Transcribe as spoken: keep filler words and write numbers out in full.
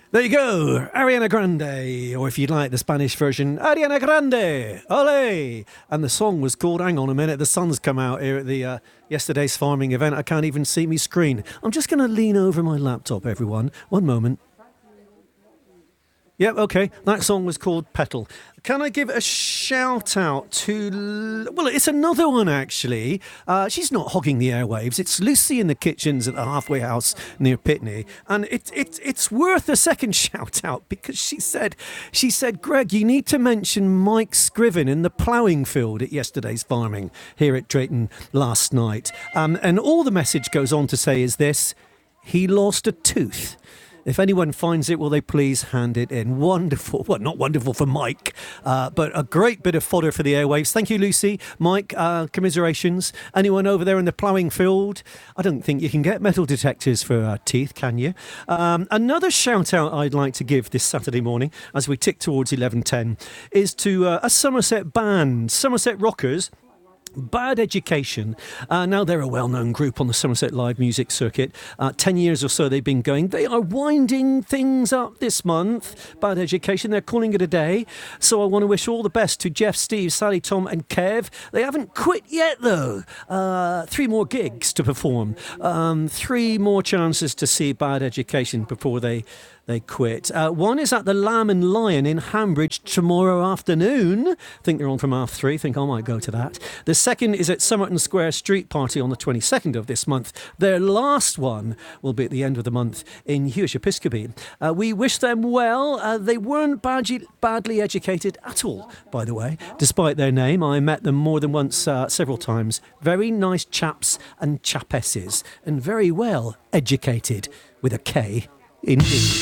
There you go, Ariana Grande, or if you'd like the Spanish version, Ariana Grande, ole! And the song was called, hang on a minute, the sun's come out here at the uh, yesterday's farming event. I can't even see me screen. I'm just going to lean over my laptop, everyone. One moment. Yep, okay. That song was called Petal. Can I give a shout out to... Well, it's another one, actually. Uh, she's not hogging the airwaves. It's Lucy in the Kitchens at the Halfway House near Pitney. And it, it, it's worth a second shout out because she said, she said, Greg, you need to mention Mike Scriven in the ploughing field at yesterday's farming here at Drayton last night. Um, and all the message goes on to say is this: he lost a tooth. If anyone finds it, will they please hand it in? Wonderful. Well, not wonderful for Mike, uh, but a great bit of fodder for the airwaves. Thank you, Lucy. Mike, uh, commiserations. Anyone over there in the ploughing field? I don't think you can get metal detectors for uh, teeth, can you? Um, another shout out I'd like to give this Saturday morning, as we tick towards eleven ten, is to uh, a Somerset band, Somerset Rockers. Bad Education. Uh, now they're a well-known group on the Somerset live music circuit. Uh, ten years or so they've been going. They are winding things up this month. Bad Education. They're calling it a day. So I want to wish all the best to Jeff, Steve, Sally, Tom and Kev. They haven't quit yet, though. Uh, three more gigs to perform. Um, three more chances to see Bad Education before they... They quit. Uh, one is at the Lamb and Lion in Hambridge tomorrow afternoon. I think they're on from half three. I think I might go to that. The second is at Somerton Square Street Party on the twenty-second of this month. Their last one will be at the end of the month in Hewish Episcopi. Uh, we wish them well. Uh, they weren't badly, badly educated at all, by the way, despite their name. I met them more than once, uh, several times. Very nice chaps and chapesses, and very well educated with a K indeed.